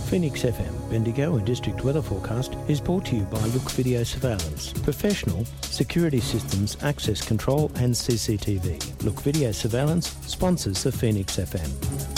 Phoenix FM Bendigo and District Weather Forecast is brought to you by Look Video Surveillance. Professional security systems, access control and CCTV. Look Video Surveillance sponsors the Phoenix FM.